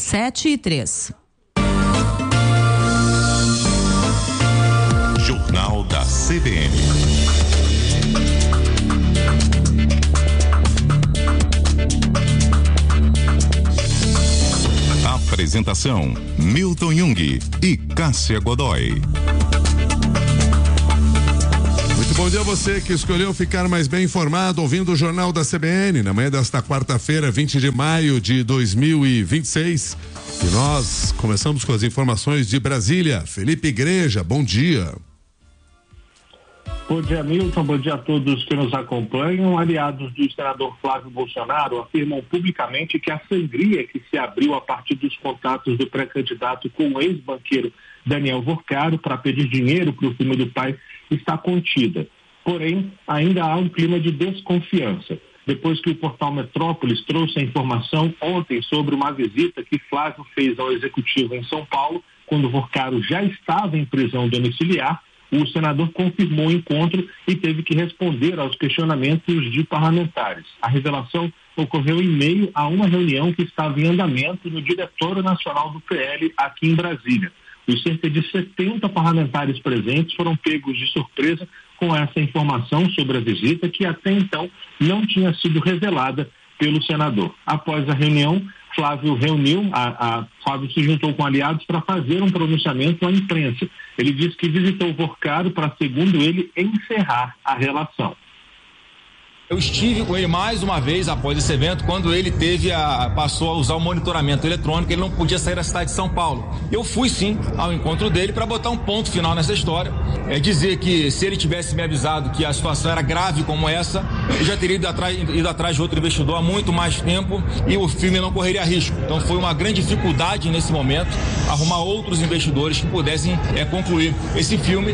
7:03. Jornal da CBN. Apresentação: Milton Jung e Cássia Godoy. Muito bom dia a você que escolheu ficar mais bem informado ouvindo o Jornal da CBN na manhã desta quarta-feira, 20 de maio de 2026. E nós começamos com as informações de Brasília. Felipe Igreja, bom dia. Bom dia, Milton. Bom dia a todos que nos acompanham. Aliados do senador Flávio Bolsonaro afirmam publicamente que a sangria que se abriu a partir dos contatos do pré-candidato com o ex-banqueiro Daniel Vorcaro para pedir dinheiro para o filho do pai está contida. Porém, ainda há um clima de desconfiança. Depois que o portal Metrópolis trouxe a informação ontem sobre uma visita que Flávio fez ao executivo em São Paulo, quando Vorcaro já estava em prisão domiciliar, o senador confirmou o encontro e teve que responder aos questionamentos de parlamentares. A revelação ocorreu em meio a uma reunião que estava em andamento no Diretório Nacional do PL aqui em Brasília. Os cerca de 70 parlamentares presentes foram pegos de surpresa com essa informação sobre a visita que até então não tinha sido revelada pelo senador. Após a reunião, Flávio Flávio se juntou com aliados para fazer um pronunciamento à imprensa. Ele disse que visitou Vorcaro para, segundo ele, encerrar a relação. Eu estive com ele mais uma vez após esse evento, quando ele passou a usar o monitoramento eletrônico, ele não podia sair da cidade de São Paulo. Eu fui sim ao encontro dele para botar um ponto final nessa história. Dizer que se ele tivesse me avisado que a situação era grave como essa, eu já teria ido atrás de outro investidor há muito mais tempo e o filme não correria risco. Então foi uma grande dificuldade nesse momento arrumar outros investidores que pudessem concluir esse filme.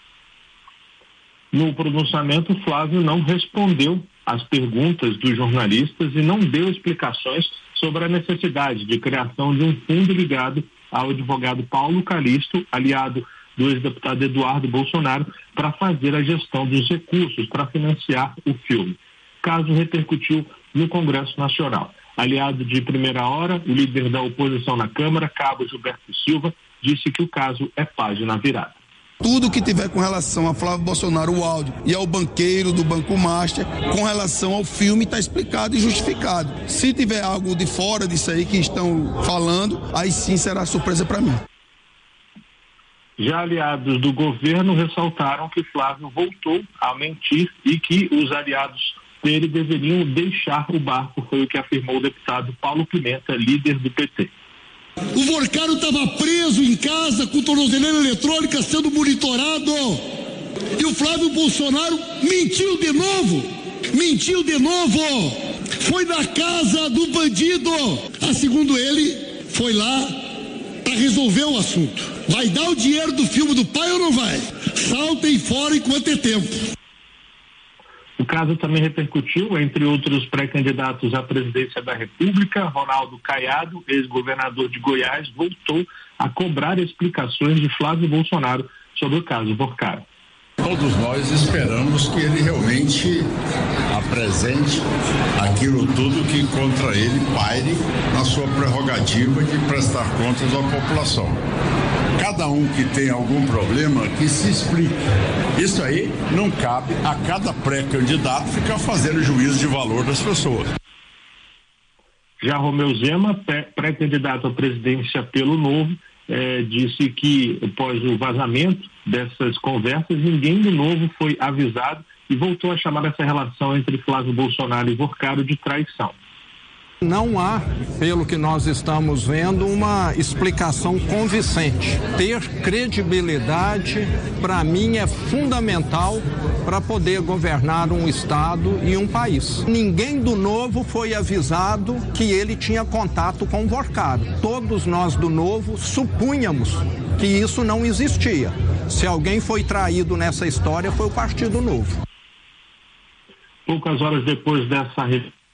No pronunciamento, Flávio não respondeu às perguntas dos jornalistas e não deu explicações sobre a necessidade de criação de um fundo ligado ao advogado Paulo Calixto, aliado do ex-deputado Eduardo Bolsonaro, para fazer a gestão dos recursos para financiar o filme. O caso repercutiu no Congresso Nacional. Aliado de primeira hora, o líder da oposição na Câmara, Cabo Gilberto Silva, disse que o caso é página virada. Tudo que tiver com relação a Flávio Bolsonaro, o áudio, e ao banqueiro do Banco Master, com relação ao filme, está explicado e justificado. Se tiver algo de fora disso aí que estão falando, aí sim será surpresa para mim. Já aliados do governo ressaltaram que Flávio voltou a mentir e que os aliados dele deveriam deixar o barco, foi o que afirmou o deputado Paulo Pimenta, líder do PT. O Vorcaro estava preso em casa com tornozeleira eletrônica sendo monitorado. E o Flávio Bolsonaro mentiu de novo. Foi na casa do bandido. Segundo ele, foi lá para resolver o assunto. Vai dar o dinheiro do filme do pai ou não vai? Saltem fora enquanto é tempo. O caso também repercutiu, entre outros pré-candidatos à presidência da República. Ronaldo Caiado, ex-governador de Goiás, voltou a cobrar explicações de Flávio Bolsonaro sobre o caso Vorcaro. Todos nós esperamos que ele realmente apresente aquilo tudo que contra ele paire na sua prerrogativa de prestar contas à população. Cada um que tem algum problema, que se explique. Isso aí não cabe a cada pré-candidato ficar fazendo juízo de valor das pessoas. Já Romeu Zema, pré-candidato à presidência pelo Novo, disse que após o vazamento dessas conversas, ninguém do Novo foi avisado e voltou a chamar essa relação entre Flávio Bolsonaro e Vorcaro de traição. Não há, pelo que nós estamos vendo, uma explicação convincente. Ter credibilidade, para mim, é fundamental para poder governar um estado e um país. Ninguém do Novo foi avisado que ele tinha contato com o Vorcaro. Todos nós do Novo supunhamos que isso não existia. Se alguém foi traído nessa história, foi o Partido Novo. Poucas horas depois dessa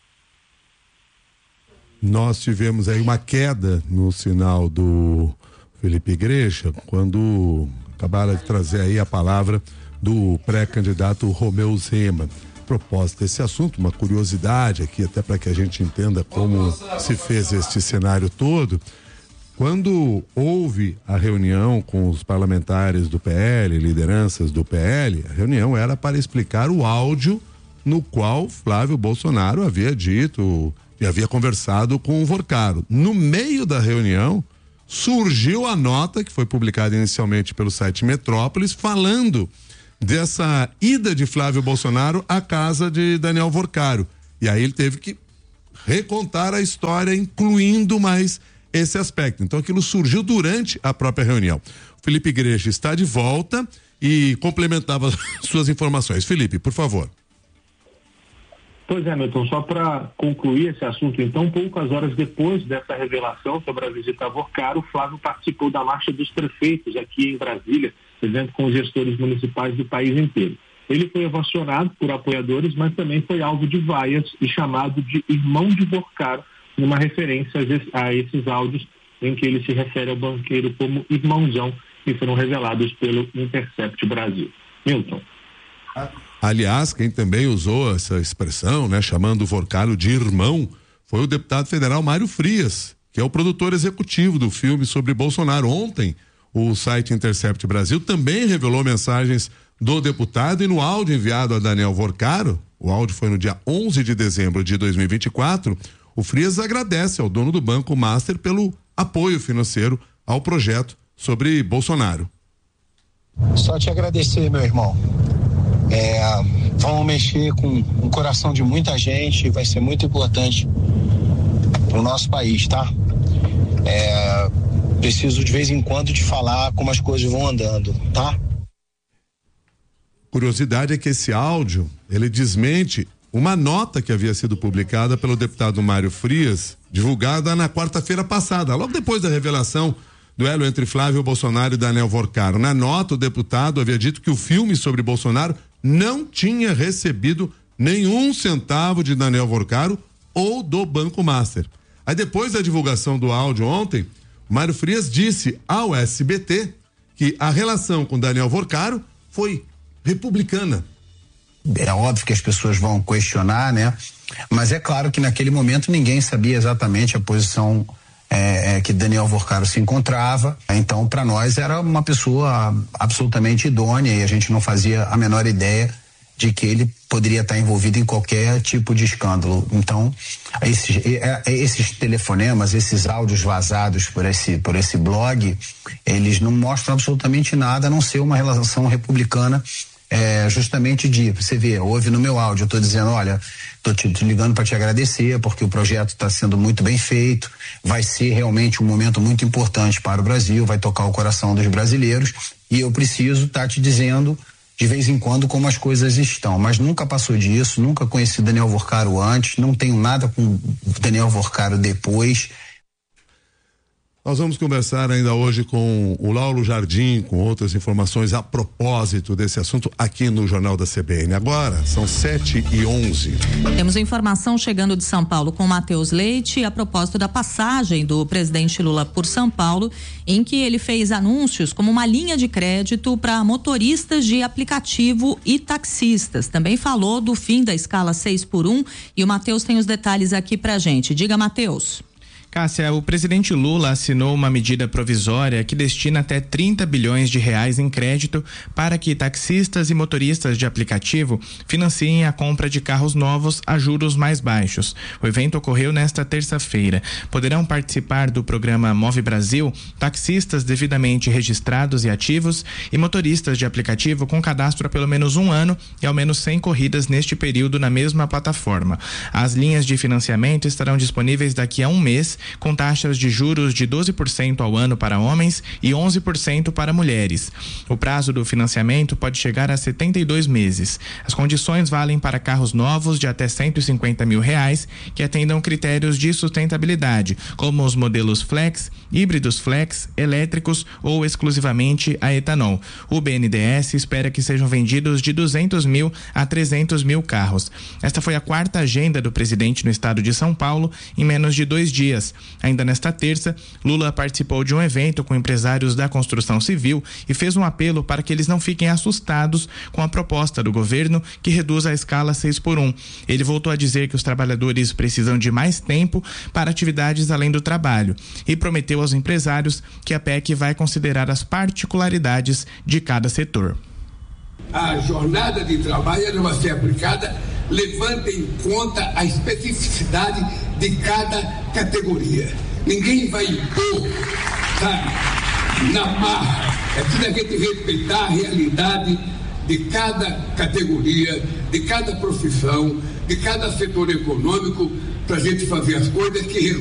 nós tivemos aí uma queda no sinal do Felipe Igreja, quando acabaram de trazer aí a palavra do pré-candidato Romeu Zema. Propósito desse assunto, uma curiosidade aqui, até para que a gente entenda como se fez este cenário todo. quando houve a reunião com os parlamentares do PL, lideranças do PL, a reunião era para explicar o áudio no qual Flávio Bolsonaro havia dito e havia conversado com o Vorcaro. No meio da reunião, surgiu a nota que foi publicada inicialmente pelo site Metrópolis, falando dessa ida de Flávio Bolsonaro à casa de Daniel Vorcaro. E aí ele teve que recontar a história, incluindo mais esse aspecto. Então aquilo surgiu durante a própria reunião. O Felipe Igreja está de volta e complementava suas informações. Felipe, por favor. Pois é, Milton, só para concluir esse assunto, então, poucas horas depois dessa revelação sobre a visita a Vorcaro, Flávio participou da Marcha dos Prefeitos aqui em Brasília, evento com os gestores municipais do país inteiro. Ele foi ovacionado por apoiadores, mas também foi alvo de vaias e chamado de irmão de Vorcaro, numa referência a esses áudios em que ele se refere ao banqueiro como irmãozão, que foram revelados pelo Intercept Brasil. Milton. Aliás, quem também usou essa expressão, né, chamando o Vorcaro de irmão, foi o deputado federal Mário Frias, que é o produtor executivo do filme sobre Bolsonaro. Ontem, o site Intercept Brasil também revelou mensagens do deputado e no áudio enviado a Daniel Vorcaro, o áudio foi no dia 11 de dezembro de 2024, o Frias agradece ao dono do Banco Master pelo apoio financeiro ao projeto sobre Bolsonaro. Só te agradecer, meu irmão. Vamos mexer com o coração de muita gente, vai ser muito importante para o nosso país, tá? Preciso de vez em quando te falar como as coisas vão andando, tá? Curiosidade é que esse áudio, ele desmente uma nota que havia sido publicada pelo deputado Mário Frias, divulgada na quarta-feira passada, logo depois da revelação do duelo entre Flávio Bolsonaro e Daniel Vorcaro. Na nota, o deputado havia dito que o filme sobre Bolsonaro não tinha recebido nenhum centavo de Daniel Vorcaro ou do Banco Master. Aí depois da divulgação do áudio ontem, Mário Frias disse ao SBT que a relação com Daniel Vorcaro foi republicana. É óbvio que as pessoas vão questionar, né? Mas é claro que naquele momento ninguém sabia exatamente a posição que Daniel Vorcaro se encontrava. Então, para nós era uma pessoa absolutamente idônea e a gente não fazia a menor ideia de que ele poderia estar envolvido em qualquer tipo de escândalo. Então, esses telefonemas, esses áudios vazados por esse blog, eles não mostram absolutamente nada a não ser uma relação republicana. Justamente você vê, ouve no meu áudio, eu tô dizendo, olha, tô te ligando para te agradecer, porque o projeto está sendo muito bem feito, vai ser realmente um momento muito importante para o Brasil, vai tocar o coração dos brasileiros, e eu preciso estar te dizendo de vez em quando como as coisas estão, mas nunca passou disso, nunca conheci Daniel Vorcaro antes, não tenho nada com Daniel Vorcaro depois. Nós vamos conversar ainda hoje com o Laulo Jardim, com outras informações a propósito desse assunto aqui no Jornal da CBN. Agora, são 7h11. Temos informação chegando de São Paulo com Matheus Leite a propósito da passagem do presidente Lula por São Paulo, em que ele fez anúncios como uma linha de crédito para motoristas de aplicativo e taxistas. Também falou do fim da escala 6x1 e o Matheus tem os detalhes aqui pra gente. Diga, Matheus. Cássia, o presidente Lula assinou uma medida provisória que destina até 30 bilhões de reais em crédito para que taxistas e motoristas de aplicativo financiem a compra de carros novos a juros mais baixos. O evento ocorreu nesta terça-feira. Poderão participar do programa Move Brasil taxistas devidamente registrados e ativos e motoristas de aplicativo com cadastro há pelo menos um ano e ao menos 100 corridas neste período na mesma plataforma. As linhas de financiamento estarão disponíveis daqui a um mês, com taxas de juros de 12% ao ano para homens e 11% para mulheres. O prazo do financiamento pode chegar a 72 meses. As condições valem para carros novos de até R$150 mil que atendam critérios de sustentabilidade, como os modelos flex, híbridos flex, elétricos ou exclusivamente a etanol. O BNDES espera que sejam vendidos de 200 mil a 300 mil carros. Esta foi a quarta agenda do presidente no estado de São Paulo em menos de 2 dias. obras. Ainda nesta terça, Lula participou de um evento com empresários da construção civil e fez um apelo para que eles não fiquem assustados com a proposta do governo que reduz a escala 6x1. Ele voltou a dizer que os trabalhadores precisam de mais tempo para atividades além do trabalho e prometeu aos empresários que a PEC vai considerar as particularidades de cada setor. A jornada de trabalho vai ser aplicada levando em conta a especificidade de cada categoria. Ninguém vai impor, sabe, na marra. É preciso a gente respeitar a realidade de cada categoria, de cada profissão, de cada setor econômico, para a gente fazer as coisas que